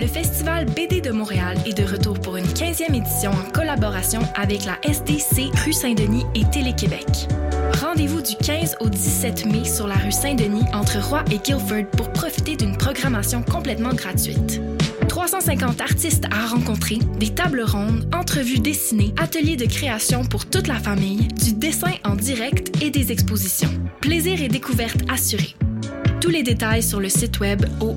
Le Festival BD de Montréal est de retour pour une 15e édition en collaboration avec la SDC Rue Saint-Denis et Télé-Québec. Rendez-vous du 15 au 17 mai sur la rue Saint-Denis entre Roy et Guilford pour profiter d'une programmation complètement gratuite. 350 artistes à rencontrer, des tables rondes, entrevues dessinées, ateliers de création pour toute la famille, du dessin en direct et des expositions. Plaisir et découverte assurés. Tous les détails sur le site web au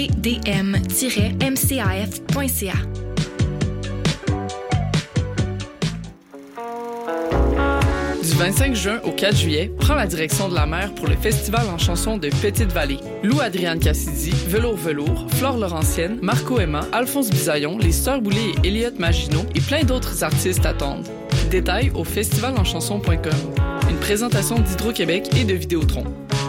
fbdm-mcaf.ca. Du 25 juin au 4 juillet, prends la direction de la mer pour le festival en chansons de Petite-Vallée. Lou Adrienne Cassidy, Velours, Flore Laurentienne, Marco Emma, Alphonse Bisaillon, les Sœurs Boulay et Elliott Maginot et plein d'autres artistes attendent. Détails au festivalanchanson.com. Une présentation d'Hydro-Québec et de Vidéotron.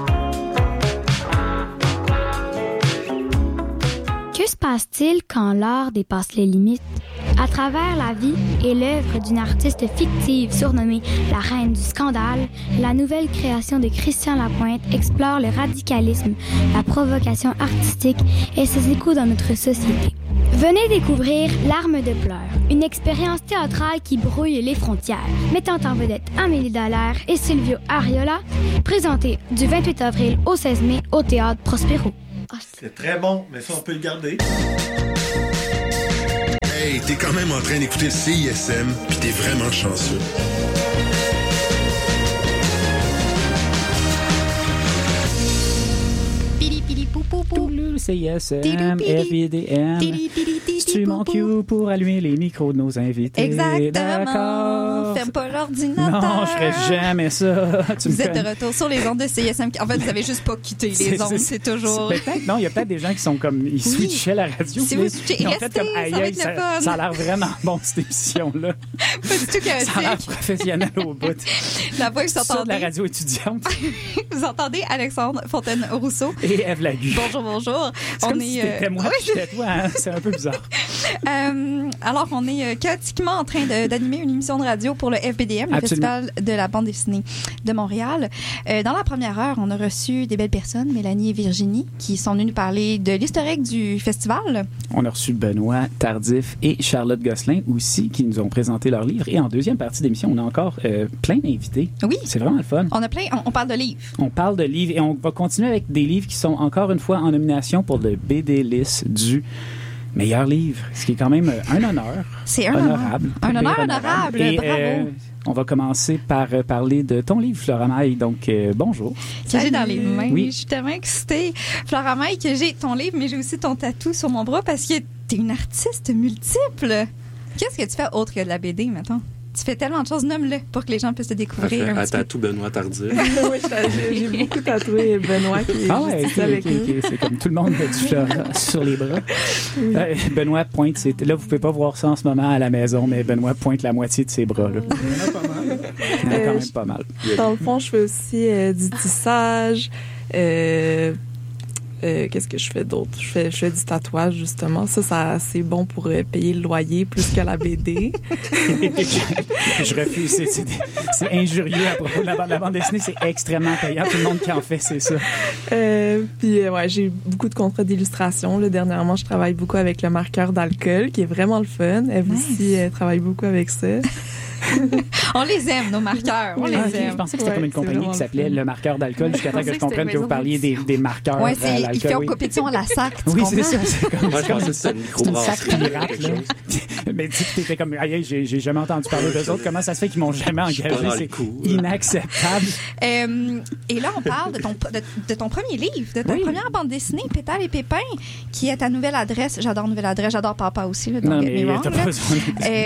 Que se passe-t-il quand l'art dépasse les limites? À travers la vie et l'œuvre d'une artiste fictive surnommée la Reine du Scandale, la nouvelle création de Christian Lapointe explore le radicalisme, la provocation artistique et ses échos dans notre société. Venez découvrir L'Arme de pleurs, une expérience théâtrale qui brouille les frontières, mettant en vedette Amélie Dallaire et Silvio Ariola, présentée du 28 avril au 16 mai au Théâtre Prospero. C'est très bon, mais ça, on peut le garder. Hey, t'es quand même en train d'écouter le CISM, pis t'es vraiment chanceux. Le CISM, FBDM, c'est mon cue pour allumer les micros de nos invités. Exactement. D'accord. Ferme pas l'ordinateur. Non, je ferais jamais ça. Vous êtes de retour sur les ondes de CISM. En fait, vous avez juste pas quitté les ondes, c'est toujours... Non, il y a peut-être des gens qui sont comme... Ils switchaient la radio. Si vous switchez, ils ont restez, fait comme, aïe, ça a l'air vraiment bon, cette émission-là. Pas du tout chaotique. Ça a l'air professionnel au bout. La voix que vous entendez... de la radio étudiante. Vous entendez Alexandre Fontaine-Rousseau. Et Ève Lagu. Bonjour. C'est comme si c'était moi puis c'était toi, hein? C'est un peu bizarre. Alors, on est chaotiquement en train d'animer une émission de radio pour le FBDM, le Festival de la bande dessinée de Montréal. Dans la première heure, on a reçu des belles personnes, Mélanie et Virginie, qui sont venues nous parler de l'historique du festival. On a reçu Benoît Tardif et Charlotte Gosselin aussi, qui nous ont présenté leur livre. Et en deuxième partie d'émission, on a encore plein d'invités. Oui. C'est vraiment le fun. On parle de livres. On parle de livres et on va continuer avec des livres qui sont encore une fois en nomination pour le BD List du meilleur livre, ce qui est quand même un honneur. C'est honorable. Un honneur honorable. Et, bravo. On va commencer par parler de ton livre, Flora Maille. Donc, bonjour. Que j'ai dans les mains. Oui. Je suis tellement excitée. Flora Maille, que j'ai ton livre, mais j'ai aussi ton tatou sur mon bras parce que t'es une artiste multiple. Qu'est-ce que tu fais autre que de la BD, maintenant? Tu fais tellement de choses, nomme-le pour que les gens puissent te découvrir. À tatou Benoît Tardif. Oui, j'ai beaucoup tatoué Benoît qui est juste avec nous. C'est comme tout le monde a du fleur sur les bras. Oui. Benoît pointe, là vous pouvez pas voir ça en ce moment à la maison, mais Benoît pointe la moitié de ses bras. Là. Il y en a pas mal. Il y en a quand même pas mal. Dans le fond, je fais aussi du tissage. Qu'est-ce que je fais d'autre? Je fais du tatouage, justement. Ça c'est bon pour payer le loyer plus que la BD. Je refuse. C'est injurieux à propos de la bande dessinée. C'est extrêmement payant. Tout le monde qui en fait, c'est ça. Puis, j'ai beaucoup de contrats d'illustration. Là, dernièrement, je travaille beaucoup avec le marqueur d'alcool, qui est vraiment le fun. Elle aussi, elle travaille beaucoup avec ça. On les aime, nos marqueurs. On les aime. Je pensais que c'était comme une compagnie qui s'appelait Le Marqueur d'alcool, jusqu'à temps que je comprenne que vous parliez des marqueurs d'alcool. Ils font compétition à la SAC. Oui, c'est ça. C'est comme c'est une SAC pirate. Mais tu étais comme, j'ai jamais entendu parler d'eux autres. Comment ça se fait qu'ils m'ont jamais engagé? C'est inacceptable. Et là, on parle de ton premier livre, de ta première bande dessinée, Pétales et Pépins, qui est ta nouvelle adresse. J'adore Nouvelle Adresse, j'adore Papa aussi. Là, non, mais t'as pas besoin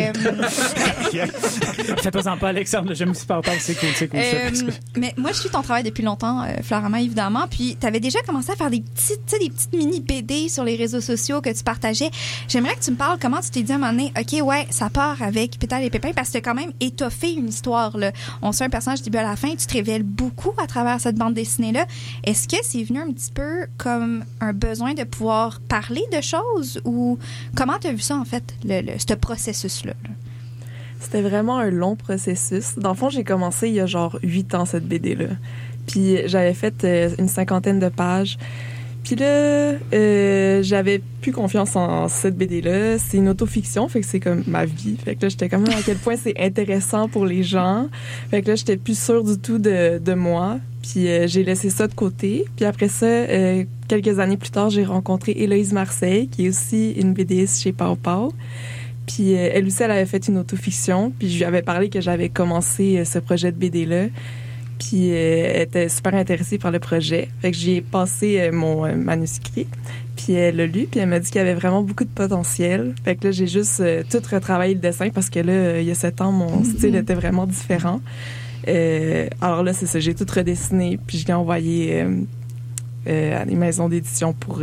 Fais-toi-en pas, Alexandre, j'aime si papa, c'est cool. Mais moi, je suis ton travail depuis longtemps, Florama, évidemment. Puis, tu avais déjà commencé à faire des petites mini BD sur les réseaux sociaux que tu partageais. J'aimerais que tu me parles comment tu t'es dit à un moment donné, OK, ouais, ça part avec Pétales et Pépins, parce que tu as quand même étoffé une histoire, là. On suit un personnage du début à la fin, tu te révèles beaucoup à travers cette bande dessinée-là. Est-ce que c'est venu un petit peu comme un besoin de pouvoir parler de choses, ou comment tu as vu ça, en fait, ce processus-là? C'était vraiment un long processus. Dans le fond, j'ai commencé il y a genre 8 ans, cette BD-là. Puis j'avais fait une 50aine de pages. Puis là, j'avais plus confiance en cette BD-là. C'est une autofiction, fait que c'est comme ma vie. Fait que là, j'étais comme à quel point c'est intéressant pour les gens. Fait que là, j'étais plus sûre du tout de moi. Puis j'ai laissé ça de côté. Puis après ça, quelques années plus tard, j'ai rencontré Héloïse Marseille, qui est aussi une BDiste chez Pau Pau. Puis elle aussi, elle avait fait une autofiction. Puis je lui avais parlé que j'avais commencé ce projet de BD-là. Puis elle était super intéressée par le projet. Fait que j'ai passé mon manuscrit. Puis elle l'a lu. Puis elle m'a dit qu'il y avait vraiment beaucoup de potentiel. Fait que là, j'ai juste tout retravaillé le dessin parce que là, il y a 7 ans, mon style était vraiment différent. Alors là, c'est ça. J'ai tout redessiné. Puis je l'ai envoyé à des maisons d'édition pour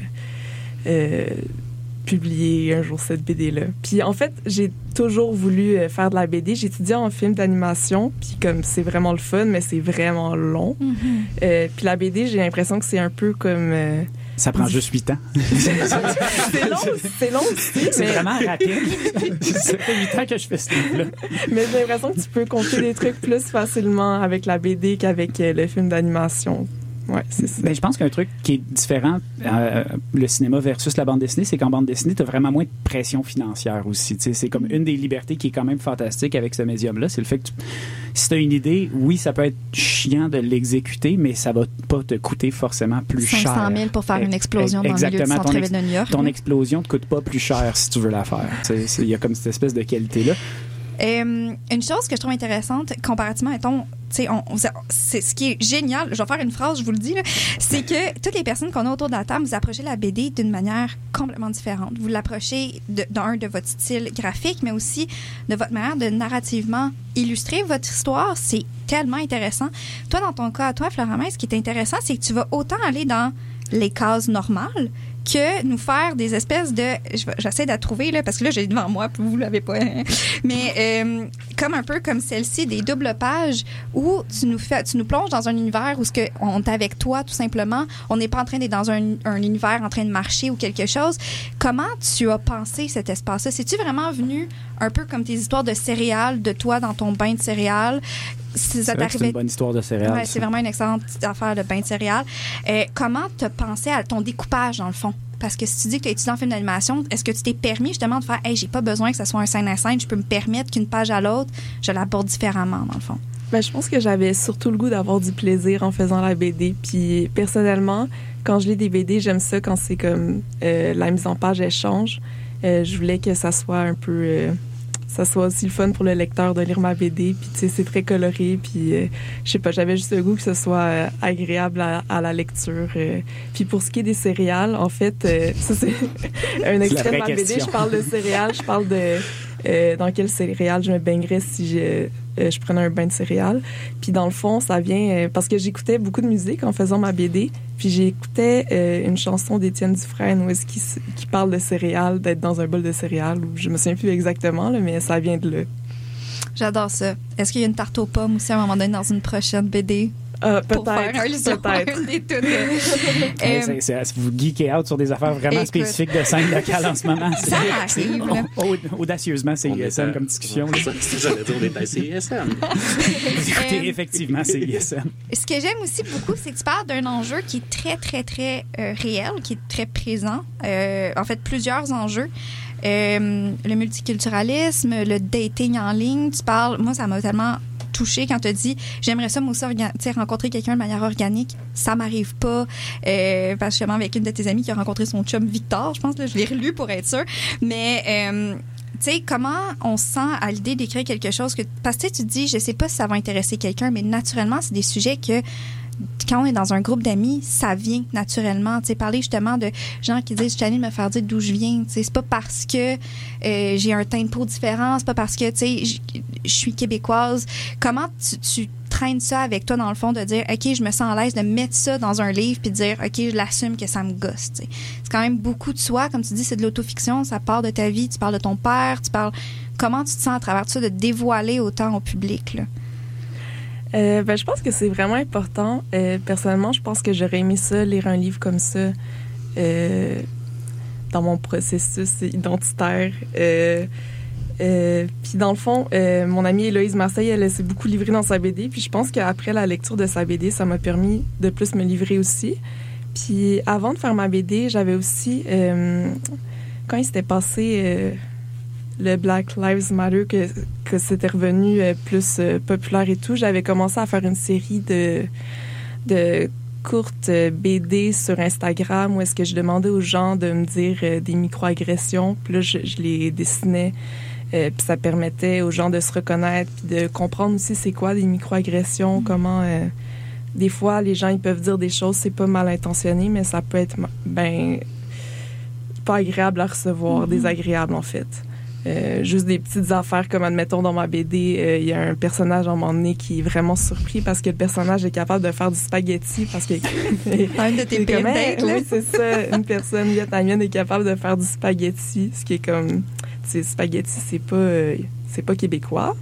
publier un jour cette BD-là. Puis en fait, j'ai toujours voulu faire de la BD. J'ai étudié en film d'animation, puis comme c'est vraiment le fun, mais c'est vraiment long. Puis la BD, j'ai l'impression que c'est un peu comme... Ça prend juste 8 ans. c'est long aussi. C'est vraiment rapide. Ça fait 8 ans que je fais ce livre-là. Mais j'ai l'impression que tu peux compter des trucs plus facilement avec la BD qu'avec le film d'animation. Ouais, c'est ça. Ben, je pense qu'un truc qui est différent, le cinéma versus la bande dessinée, c'est qu'en bande dessinée, tu as vraiment moins de pression financière aussi. T'sais, c'est comme une des libertés qui est quand même fantastique avec ce médium-là. C'est le fait que si tu as une idée, oui, ça peut être chiant de l'exécuter, mais ça va pas te coûter forcément plus 500 000 cher. 500 000 pour faire une explosion dans le milieu du centre-ville de New York. Ton explosion ne te coûte pas plus cher si tu veux la faire. Il y a comme cette espèce de qualité-là. Une chose que je trouve intéressante, comparativement, mettons, c'est ce qui est génial, je vais faire une phrase, je vous le dis, là, c'est que toutes les personnes qu'on a autour de la table, vous approchez la BD d'une manière complètement différente. Vous l'approchez de votre style graphique, mais aussi de votre manière de narrativement illustrer votre histoire. C'est tellement intéressant. Toi, dans ton cas, toi, Floramé, ce qui est intéressant, c'est que tu vas autant aller dans les cases normales que nous faire des espèces de... J'essaie de la trouver, là, parce que là, j'ai devant moi, puis vous l'avez pas. Mais comme un peu comme celle-ci, des doubles pages où tu nous plonges dans un univers où on est avec toi, tout simplement. On n'est pas en train d'être dans un univers en train de marcher ou quelque chose. Comment tu as pensé cet espace-là? C'est-tu vraiment venu un peu comme tes histoires de céréales, de toi dans ton bain de céréales? C'est une bonne histoire de céréales. Ouais, c'est vraiment une excellente affaire, le bain de céréales. Comment tu as pensé à ton découpage, dans le fond? Parce que si tu dis que tu as étudié en film d'animation, est-ce que tu t'es permis justement de faire « Hey, j'ai pas besoin que ça soit un scène à scène, je peux me permettre qu'une page à l'autre, je l'aborde différemment, dans le fond? » Ben, je pense que j'avais surtout le goût d'avoir du plaisir en faisant la BD. Puis personnellement, quand je lis des BD, j'aime ça quand c'est comme la mise en page, elle change. Je voulais que ça soit un peu... ça soit aussi le fun pour le lecteur de lire ma BD. Puis, tu sais, c'est très coloré. Puis, je sais pas, j'avais juste le goût que ce soit agréable à la lecture. Puis, pour ce qui est des céréales, en fait, ça, c'est un extrait de ma BD. Je parle de céréales. Je parle de dans quel céréales je me baignerais si je prenais un bain de céréales. Puis, dans le fond, ça vient... parce que j'écoutais beaucoup de musique en faisant ma BD. Puis, j'écoutais une chanson d'Étienne Dufresne où est-ce qu'il parle de céréales, d'être dans un bol de céréales. Ou je me souviens plus exactement, là, mais ça vient de là. J'adore ça. Est-ce qu'il y a une tarte aux pommes aussi à un moment donné dans une prochaine BD? Pour faire peut-être. Des tunes. Vous geekez out sur des affaires vraiment spécifiques de scène locale en ce moment. Ça arrive. Audacieusement, c'est ISM comme discussion. J'allais dire des CISM. Vous écoutez effectivement CISM. Ce que j'aime aussi beaucoup, c'est que tu parles d'un enjeu qui est très, très, très réel, qui est très présent. En fait, plusieurs enjeux. Le multiculturalisme, le dating en ligne. Tu parles... Moi, ça m'a tellement... touché quand tu as dit j'aimerais ça moi aussi rencontrer quelqu'un de manière organique. Ça m'arrive pas parce que justement avec une de tes amies qui a rencontré son chum Victor, je pense, là, je l'ai relu pour être sûre, mais tu sais, comment on se sent à l'idée d'écrire quelque chose que, parce que tu te dis je sais pas si ça va intéresser quelqu'un, mais naturellement c'est des sujets que quand on est dans un groupe d'amis, ça vient naturellement. Tu sais, parler justement de gens qui disent « Je suis allée me faire dire d'où je viens. » Tu sais, c'est pas parce que j'ai un teint de peau différent, c'est pas parce que, tu sais, je suis québécoise. Comment tu traînes ça avec toi, dans le fond, de dire « OK, je me sens à l'aise de mettre ça dans un livre puis de dire « OK, je l'assume que ça me gosse. » Tu sais. C'est quand même beaucoup de soi. Comme tu dis, c'est de l'autofiction. Ça part de ta vie. Tu parles de ton père. Tu parles... Comment tu te sens à travers tout ça de dévoiler autant au public, là? Ben, je pense que c'est vraiment important. Personnellement, je pense que j'aurais aimé ça, lire un livre comme ça dans mon processus identitaire. Puis dans le fond, mon amie Héloïse Marseille, elle s'est beaucoup livrée dans sa BD. Puis je pense qu'après la lecture de sa BD, ça m'a permis de plus me livrer aussi. Puis avant de faire ma BD, j'avais aussi, quand il s'était passé le Black Lives Matter, que c'était revenu plus populaire et tout, j'avais commencé à faire une série de courtes BD sur Instagram où est-ce que je demandais aux gens de me dire des microagressions. Puis là, je les dessinais. Puis ça permettait aux gens de se reconnaître puis de comprendre aussi c'est quoi des microagressions, comment... des fois, les gens, ils peuvent dire des choses, c'est pas mal intentionné, mais ça peut être pas agréable à recevoir, désagréable en fait. Juste des petites affaires comme, admettons, dans ma BD, il y a un personnage à un moment donné qui est vraiment surpris parce que le personnage est capable de faire du spaghetti parce que... Un de tes pires dates, là. Oui, c'est ça. Une personne vietnamienne est capable de faire du spaghetti, ce qui est comme... Tu sais, spaghetti, c'est pas québécois.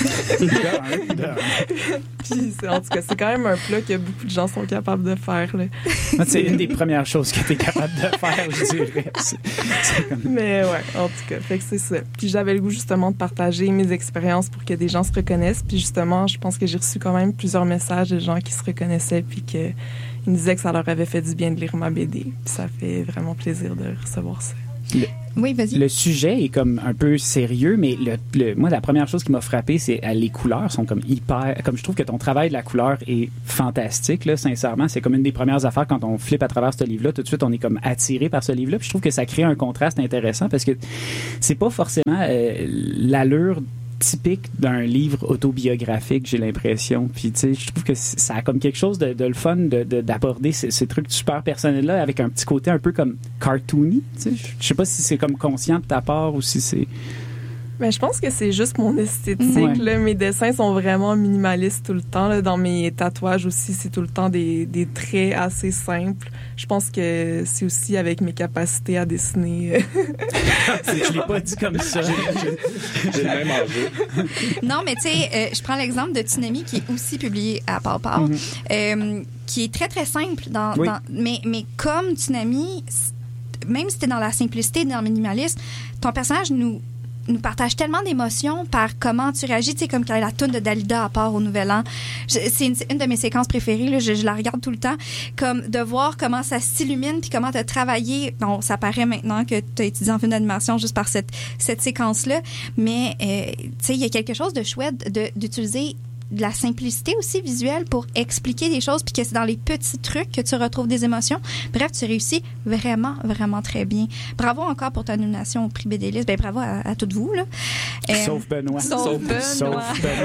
Puis, en tout cas, c'est quand même un plat que beaucoup de gens sont capables de faire. Là. C'est une des premières choses que tu es capable de faire, je dirais. C'est comme... Mais ouais, en tout cas, fait que c'est ça. Puis j'avais le goût justement de partager mes expériences pour que des gens se reconnaissent. Puis justement, je pense que j'ai reçu quand même plusieurs messages de gens qui se reconnaissaient puis qu'ils me disaient que ça leur avait fait du bien de lire ma BD. Puis ça fait vraiment plaisir de recevoir ça. Oui, vas-y. Le sujet est comme un peu sérieux, mais moi, la première chose qui m'a frappé, c'est les couleurs sont comme hyper... Comme je trouve que ton travail de la couleur est fantastique, là, sincèrement. C'est comme une des premières affaires quand on flippe à travers ce livre-là. Tout de suite, on est comme attiré par ce livre-là. Puis je trouve que ça crée un contraste intéressant parce que c'est pas forcément l'allure typique d'un livre autobiographique, j'ai l'impression. Puis, tu sais, je trouve que ça a comme quelque chose de le fun d'aborder ces trucs super personnels-là avec un petit côté un peu comme cartoony, tu sais. Je sais pas si c'est comme conscient de ta part ou si c'est... Ben, je pense que c'est juste mon esthétique. Ouais. Là. Mes dessins sont vraiment minimalistes tout le temps. Là. Dans mes tatouages aussi, c'est tout le temps des traits assez simples. Je pense que c'est aussi avec mes capacités à dessiner. Je l'ai pas dit comme ça. J'ai le même enjeu. Non, mais tu sais, je prends l'exemple de Tsunami qui est aussi publié à Pow, qui est très, très simple. Mais comme Tsunami, même si t'es dans la simplicité, dans le minimalisme, ton personnage nous partage tellement d'émotions par comment tu réagis, tu sais, comme quand la toune de Dalida à part au Nouvel An. C'est une de mes séquences préférées, là, je la regarde tout le temps, comme de voir comment ça s'illumine puis comment tu as travaillé. Bon, ça paraît maintenant que tu as étudié en film d'animation juste par cette séquence-là, mais tu sais, il y a quelque chose de chouette d'utiliser de la simplicité aussi visuelle pour expliquer des choses puis que c'est dans les petits trucs que tu retrouves des émotions. Bref, tu réussis vraiment, vraiment très bien. Bravo encore pour ta nomination au prix BD-List. Ben, bravo à toutes vous, là. Sauf Benoît. Sauf Benoît.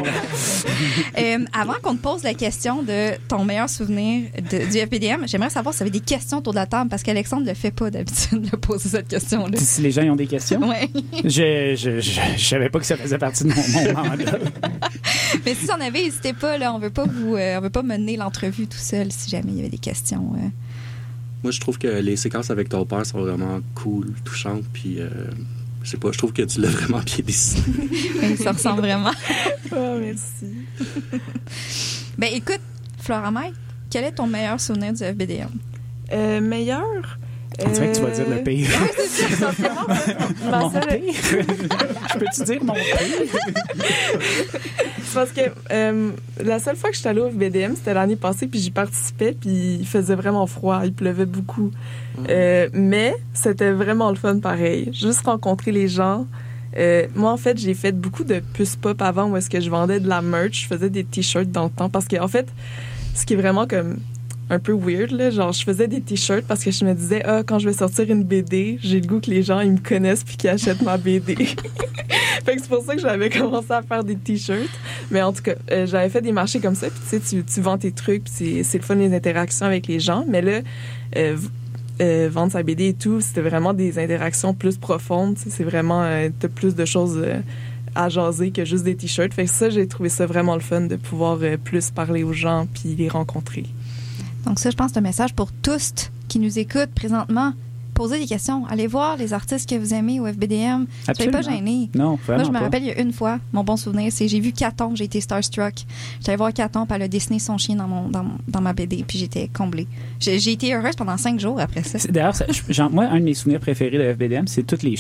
Avant qu'on te pose la question de ton meilleur souvenir du FBDM, j'aimerais savoir si tu avais des questions autour de la table parce qu'Alexandre ne le fait pas d'habitude de poser cette question-là. Si les gens ont des questions? Oui. Je savais pas que ça faisait partie de mon mandat. Mais si on avait, n'hésitez pas, là, on veut pas mener l'entrevue tout seul si jamais il y avait des questions. Moi, je trouve que les séquences avec ton père sont vraiment cool, touchantes, puis je sais pas, je trouve que tu l'as vraiment bien dessiné. Ça ressemble vraiment. Oh, merci. Ben écoute, Flora May, quel est ton meilleur souvenir du FBDM? Meilleur? On dirait que tu vas dire le pire. Oui, c'est ça. Mon pire? Je peux-tu dire mon pire? C'est parce que la seule fois que j'étais allée au FBDM, c'était l'année passée, puis j'y participais, puis il faisait vraiment froid, il pleuvait beaucoup. Mais c'était vraiment le fun pareil. Juste rencontrer les gens. Moi, en fait, j'ai fait beaucoup de puces pop avant où est-ce que je vendais de la merch. Je faisais des t-shirts dans le temps parce que, en fait, ce qui est vraiment comme un peu weird, là, genre je faisais des t-shirts parce que je me disais quand je vais sortir une BD, j'ai le goût que les gens ils me connaissent puis qu'ils achètent ma BD. Fait que c'est pour ça que j'avais commencé à faire des t-shirts. Mais en tout cas, j'avais fait des marchés comme ça, puis tu sais, tu vends tes trucs, puis c'est le fun les interactions avec les gens. Mais là, vendre sa BD et tout, c'était vraiment des interactions plus profondes. C'est vraiment t'as plus de choses à jaser que juste des t-shirts. Fait que ça, j'ai trouvé ça vraiment le fun de pouvoir plus parler aux gens puis les rencontrer. Donc ça, je pense que c'est un message pour tous qui nous écoutent présentement. Posez des questions. Allez voir les artistes que vous aimez au FBDM. Soyez pas gênés. Non, vraiment. Moi, je me pas. rappelle, il y a une fois, mon bon souvenir, c'est j'ai vu Caton, j'ai été starstruck. J'allais voir Caton, puis elle a dessiné son chien dans ma BD, puis j'étais comblée. J'ai été heureuse pendant 5 jours après ça. D'ailleurs, moi, un de mes souvenirs préférés de FBDM, c'est tous les chiens.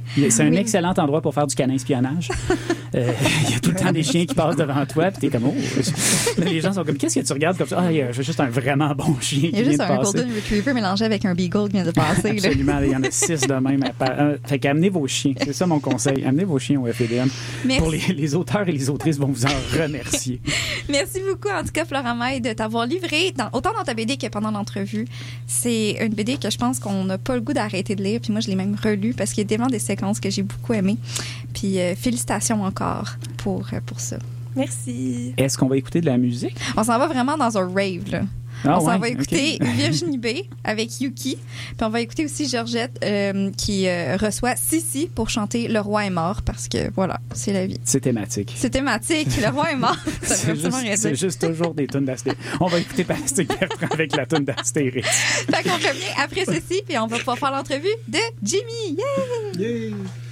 C'est un Oui. excellent endroit pour faire du canin-espionnage. Il y a tout le temps des chiens qui passent devant toi, puis t'es comme, oh. Les gens sont comme, qu'est-ce que tu regardes comme ça? Ah, il y a juste un vraiment bon chien Il y qui a vient juste de un passer. Golden Retriever mélangé avec un Beagle qui vient de passer. là. Absolument, il y en a 6 de même. Fait qu'amenez vos chiens. C'est ça mon conseil. Amenez vos chiens au FEDM. Merci. Pour les auteurs et les autrices vont vous en remercier. Merci beaucoup, en tout cas, Flora Maille, de t'avoir livré, autant dans ta BD que pendant l'entrevue. C'est une BD que je pense qu'on n'a pas le goût d'arrêter de lire. Puis moi, je l'ai même relue parce qu'il y a tellement des séquences que j'ai beaucoup aimées. Puis félicitations encore pour ça. Merci. Est-ce qu'on va écouter de la musique? On s'en va vraiment dans un rave, là. Ah, On s'en ouais, va écouter ok. Virginie B avec Yuki. Puis on va écouter aussi Georgette qui reçoit Sissi pour chanter Le Roi est mort parce que voilà, c'est la vie. C'est thématique. C'est thématique. Le Roi est mort. Ça veut absolument rien dire. C'est juste toujours des tunes d'Astérix. On va écouter Plastic Bertrand avec la tune d'Astérix. Fait qu'on revient après ceci puis on va pouvoir faire l'entrevue de Jimmy. Yay! Yeah.